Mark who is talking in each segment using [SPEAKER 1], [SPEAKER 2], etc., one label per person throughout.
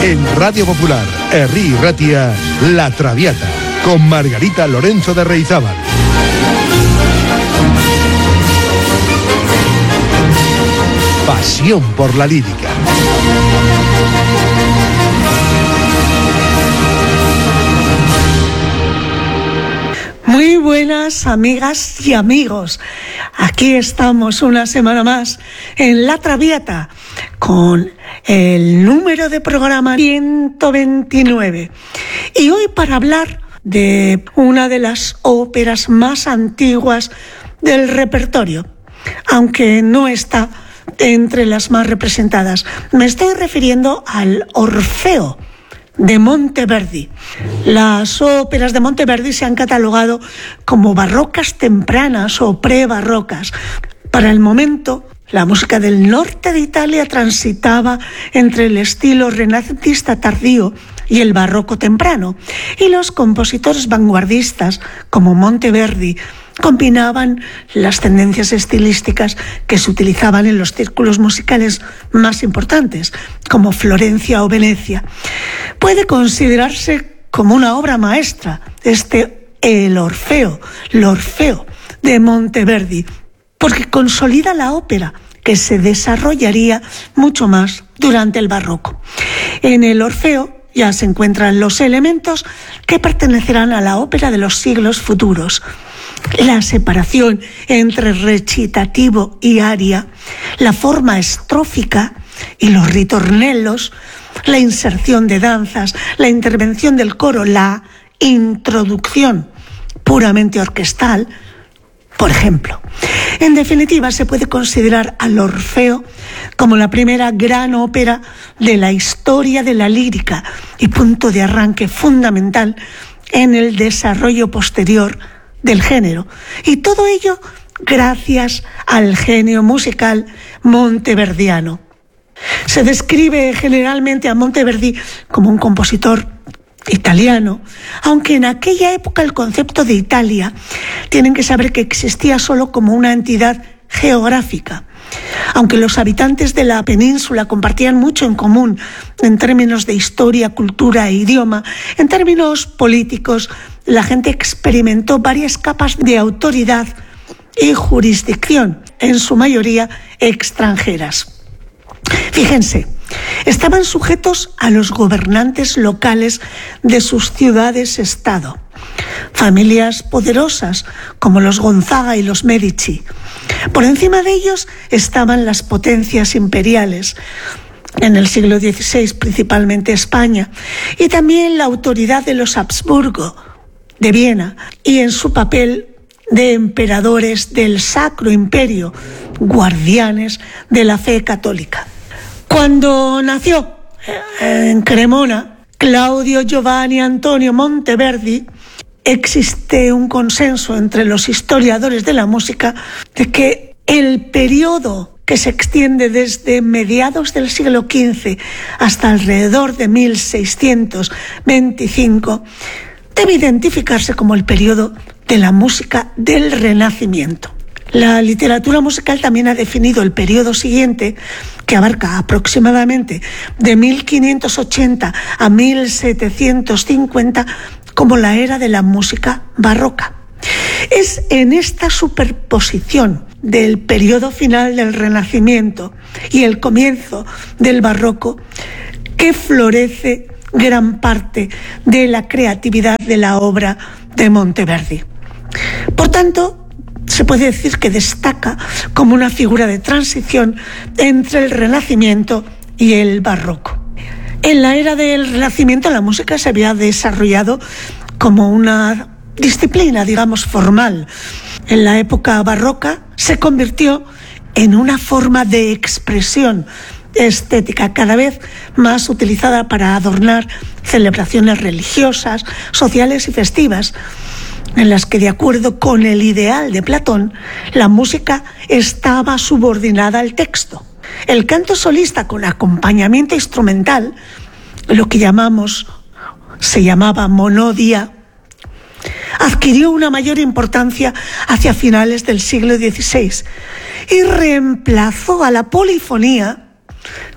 [SPEAKER 1] En Radio Popular, Herri Ratia, La Traviata, con Margarita Lorenzo de Reizábal. Pasión por la lírica.
[SPEAKER 2] Muy buenas amigas y amigos. Aquí estamos una semana más en La Traviata con el número de programa 129. Y hoy para hablar de una de las óperas más antiguas del repertorio, aunque no está entre las más representadas. Me estoy refiriendo al Orfeo de Monteverdi. Las óperas de Monteverdi se han catalogado como barrocas tempranas o prebarrocas. Para el momento, la música del norte de Italia transitaba entre el estilo renacentista tardío y el barroco temprano, y los compositores vanguardistas como Monteverdi combinaban las tendencias estilísticas que se utilizaban en los círculos musicales más importantes, como Florencia o Venecia. Puede considerarse como una obra maestra el Orfeo de Monteverdi, porque consolida la ópera que se desarrollaría mucho más durante el barroco. En el Orfeo ya se encuentran los elementos que pertenecerán a la ópera de los siglos futuros: la separación entre recitativo y aria, la forma estrófica y los ritornellos, la inserción de danzas, la intervención del coro, la introducción puramente orquestal, por ejemplo. En definitiva, se puede considerar al Orfeo como la primera gran ópera de la historia de la lírica y punto de arranque fundamental en el desarrollo posterior del género, y todo ello gracias al genio musical monteverdiano. Se describe generalmente a Monteverdi como un compositor italiano, aunque en aquella época el concepto de Italia tienen que saber que existía solo como una entidad geográfica. Aunque los habitantes de la península compartían mucho en común en términos de historia, cultura e idioma, en términos políticos la gente experimentó varias capas de autoridad y jurisdicción, en su mayoría extranjeras. Fíjense, estaban sujetos a los gobernantes locales de sus ciudades-estado, familias poderosas como los Gonzaga y los Medici. Por encima de ellos estaban las potencias imperiales, en el siglo XVI principalmente España, y también la autoridad de los Habsburgo de Viena, y en su papel de emperadores del Sacro Imperio, guardianes de la fe católica. Cuando nació en Cremona Claudio Giovanni Antonio Monteverdi, existe un consenso entre los historiadores de la música de que el periodo que se extiende desde mediados del siglo XV hasta alrededor de 1625 debe identificarse como el periodo de la música del Renacimiento. La literatura musical también ha definido el periodo siguiente, que abarca aproximadamente de 1580 a 1750, como la era de la música barroca. Es en esta superposición del periodo final del Renacimiento y el comienzo del barroco que florece gran parte de la creatividad de la obra de Monteverdi. Por tanto, se puede decir que destaca como una figura de transición entre el Renacimiento y el barroco. En la era del Renacimiento la música se había desarrollado como una disciplina, digamos, formal. En la época barroca se convirtió en una forma de expresión estética cada vez más utilizada para adornar celebraciones religiosas, sociales y festivas, en las que, de acuerdo con el ideal de Platón, la música estaba subordinada al texto. El canto solista con acompañamiento instrumental, lo que se llamaba monodia, adquirió una mayor importancia hacia finales del siglo XVI y reemplazó a la polifonía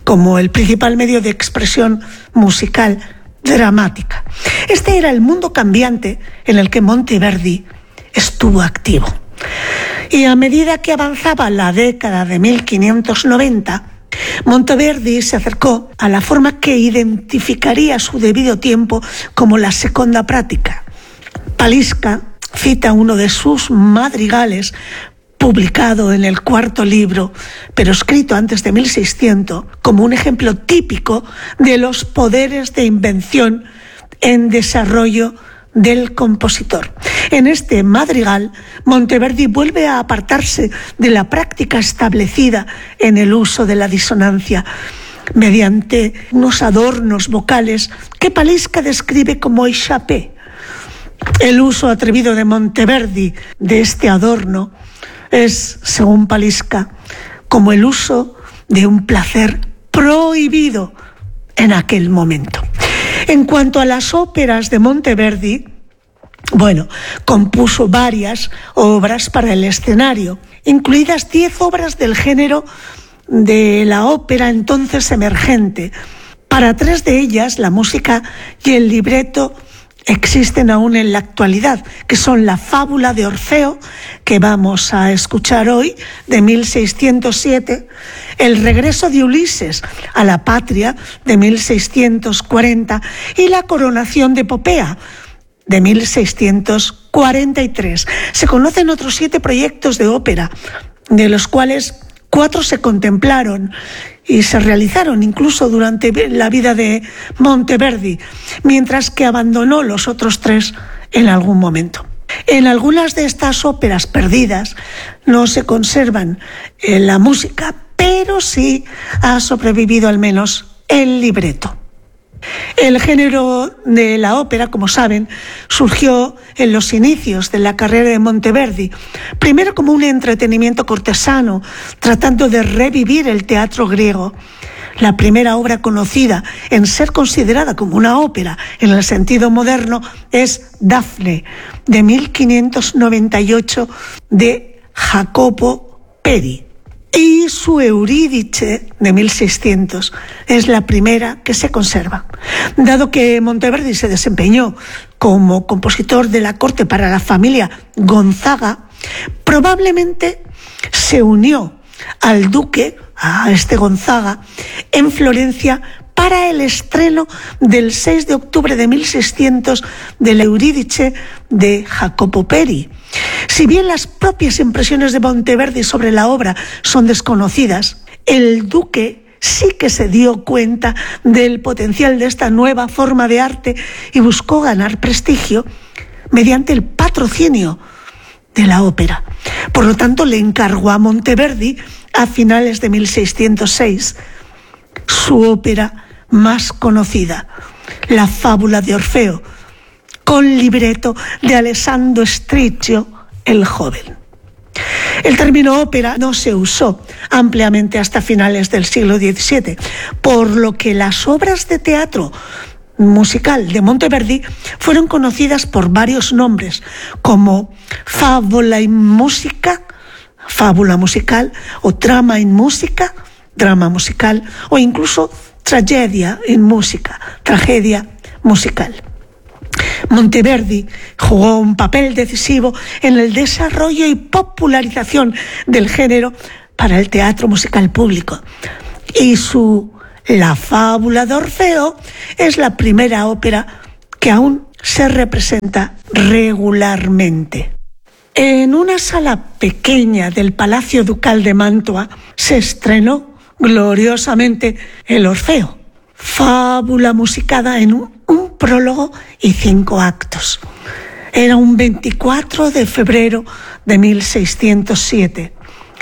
[SPEAKER 2] como el principal medio de expresión musical dramática. Este era el mundo cambiante en el que Monteverdi estuvo activo. Y a medida que avanzaba la década de 1590, Monteverdi se acercó a la forma que identificaría a su debido tiempo como la seconda pratica. Paliska cita uno de sus madrigales, publicado en el cuarto libro, pero escrito antes de 1600, como un ejemplo típico de los poderes de invención en desarrollo del compositor. En este madrigal, Monteverdi vuelve a apartarse de la práctica establecida en el uso de la disonancia mediante unos adornos vocales que Paliska describe como échappé. El uso atrevido de Monteverdi de este adorno es, según Paliska, como el uso de un placer prohibido en aquel momento. En cuanto a las óperas de Monteverdi, compuso varias obras para el escenario, incluidas 10 obras del género de la ópera entonces emergente. Para 3 de ellas, la música y el libreto existen aún en la actualidad, que son la Fábula de Orfeo, que vamos a escuchar hoy, de 1607, el Regreso de Ulises a la Patria, de 1640, y la Coronación de Popea, de 1643. Se conocen otros 7 proyectos de ópera, de los cuales 4 se contemplaron y se realizaron incluso durante la vida de Monteverdi, mientras que abandonó los otros 3 en algún momento. En algunas de estas óperas perdidas no se conservan la música, pero sí ha sobrevivido al menos el libreto. El género de la ópera, como saben, surgió en los inicios de la carrera de Monteverdi, primero como un entretenimiento cortesano, tratando de revivir el teatro griego. La primera obra conocida en ser considerada como una ópera en el sentido moderno es Dafne, de 1598, de Jacopo Peri. Y su Eurídice, de 1600, es la primera que se conserva. Dado que Monteverdi se desempeñó como compositor de la corte para la familia Gonzaga, probablemente se unió al duque, a este Gonzaga, en Florencia para el estreno del 6 de octubre de 1600 del Eurídice de Jacopo Peri. Si bien las propias impresiones de Monteverdi sobre la obra son desconocidas, el duque sí que se dio cuenta del potencial de esta nueva forma de arte y buscó ganar prestigio mediante el patrocinio de la ópera. Por lo tanto, le encargó a Monteverdi, a finales de 1606, su ópera más conocida, la Fábula de Orfeo, con libreto de Alessandro Strizio el Joven. El término ópera no se usó ampliamente hasta finales del siglo XVII, por lo que las obras de teatro musical de Monteverdi fueron conocidas por varios nombres, como Fábula in Musica, fábula musical, o Drama in Musica, drama musical, o incluso Tragedia in Musica, tragedia musical. Monteverdi jugó un papel decisivo en el desarrollo y popularización del género para el teatro musical público. Y su La Fábula de Orfeo es la primera ópera que aún se representa regularmente. En una sala pequeña del Palacio Ducal de Mantua se estrenó gloriosamente el Orfeo, fábula musicada en un prólogo y 5 actos. Era un 24 de febrero de 1607.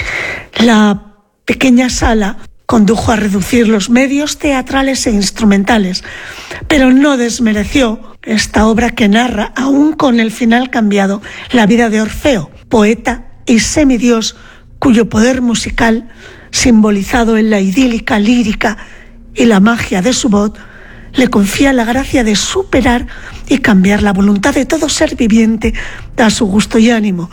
[SPEAKER 2] La pequeña sala condujo a reducir los medios teatrales e instrumentales, pero no desmereció esta obra que narra, aún con el final cambiado, la vida de Orfeo, poeta y semidios cuyo poder musical, simbolizado en la idílica lírica y la magia de su voz, le confía la gracia de superar y cambiar la voluntad de todo ser viviente a su gusto y ánimo.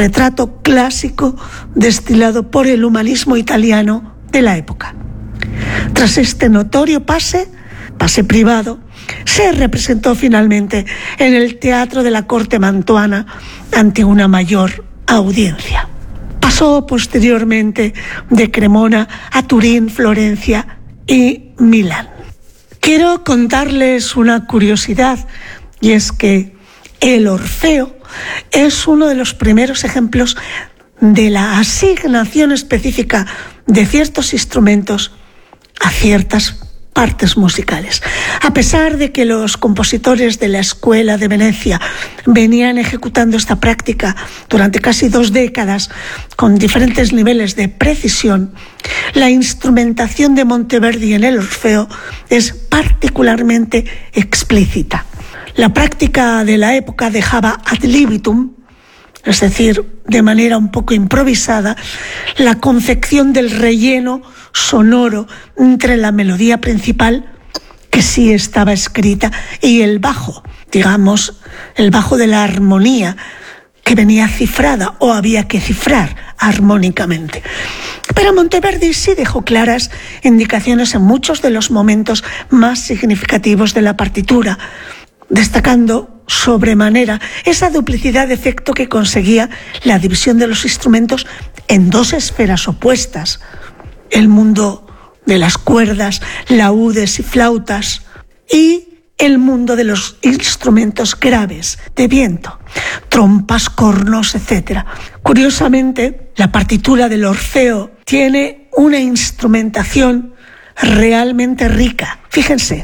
[SPEAKER 2] Retrato clásico destilado por el humanismo italiano de la época. Tras este notorio pase privado, se representó finalmente en el Teatro de la Corte Mantuana ante una mayor audiencia. Pasó posteriormente de Cremona a Turín, Florencia y Milán. Quiero contarles una curiosidad, y es que el Orfeo es uno de los primeros ejemplos de la asignación específica de ciertos instrumentos a ciertas partes musicales. A pesar de que los compositores de la Escuela de Venecia venían ejecutando esta práctica durante casi 2 décadas con diferentes niveles de precisión, la instrumentación de Monteverdi en el Orfeo es particularmente explícita. La práctica de la época dejaba ad libitum, es decir, de manera un poco improvisada, la confección del relleno sonoro entre la melodía principal, que sí estaba escrita, y el bajo, digamos, el bajo de la armonía, que venía cifrada o había que cifrar armónicamente. Pero Monteverdi sí dejó claras indicaciones en muchos de los momentos más significativos de la partitura, destacando sobremanera esa duplicidad de efecto que conseguía la división de los instrumentos en 2 esferas opuestas: el mundo de las cuerdas, laúdes y flautas, y el mundo de los instrumentos graves de viento, trompas, cornos, etc. Curiosamente, la partitura del Orfeo tiene una instrumentación realmente rica. Fíjense,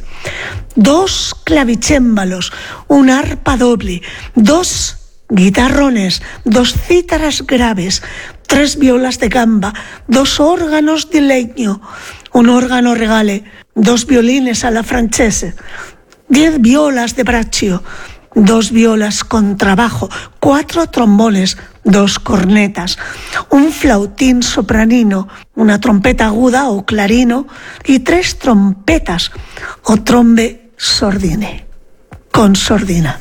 [SPEAKER 2] 2 clavicémbalos, una arpa doble, 2 guitarrones, 2 cítaras graves, 3 violas de gamba, 2 órganos de legno, un órgano regale, 2 violines alla francese, 10 violas de braccio, 2 violas con trabajo, 4 trombones, 2 cornetas, un flautín sopranino, una trompeta aguda o clarino y 3 trompetas o trombe sordine, con sordina.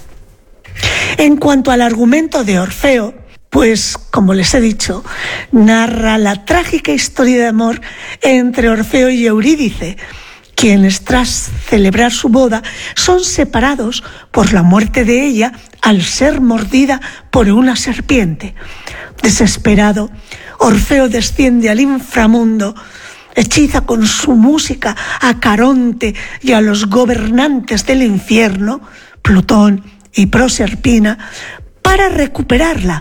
[SPEAKER 2] En cuanto al argumento de Orfeo, pues, como les he dicho, narra la trágica historia de amor entre Orfeo y Eurídice, quienes tras celebrar su boda son separados por la muerte de ella al ser mordida por una serpiente. Desesperado, Orfeo desciende al inframundo, hechiza con su música a Caronte y a los gobernantes del infierno, Plutón y Proserpina, para recuperarla.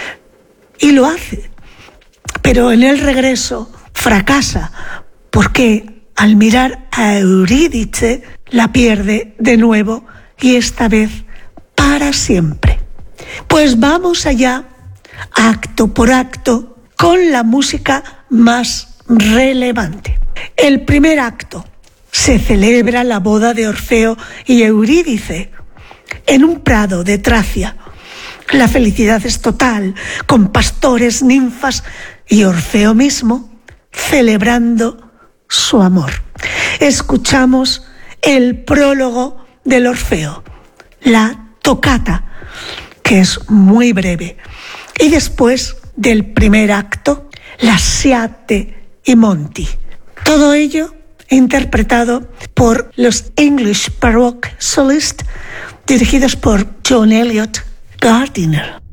[SPEAKER 2] Y lo hace. Pero en el regreso fracasa, porque al mirar a Eurídice la pierde de nuevo, y esta vez para siempre. Pues vamos allá, acto por acto, con la música más relevante. El primer acto: se celebra la boda de Orfeo y Eurídice en un prado de Tracia. La felicidad es total, con pastores, ninfas y Orfeo mismo celebrando su amor. Escuchamos el prólogo del Orfeo, la toccata, que es muy breve, y después del primer acto, la Sciate i Monti. Todo ello interpretado por los English Baroque Solists, dirigidos por John Eliot Gardiner.